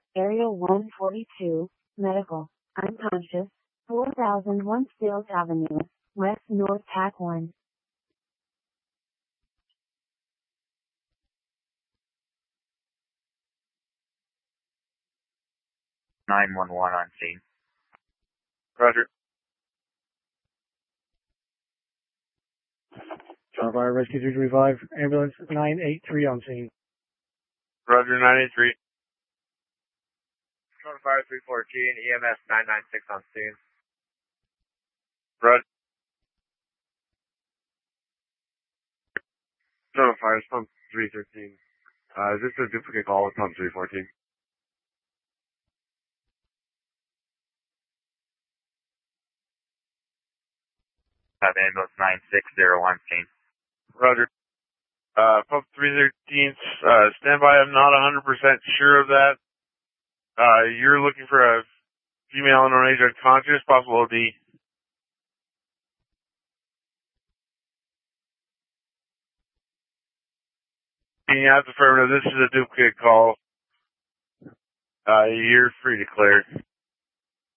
Area 142, medical, unconscious, 4001 Stills Avenue, West North Pac 1. 911 on scene. Roger. John Fire Rescue 335, ambulance 983 on scene. Roger, 983. Code Fire 314, EMS 996 on scene. Roger. Code Fire, pump 313. Is this a duplicate call with pump 314? Ambulance 960 on scene. Roger. Pump 313, stand by. I'm not 100% sure of that. You're looking for a female unknown age unconscious, possible OD. Yeah, that's affirmative. This is a duplicate call. You're free to clear.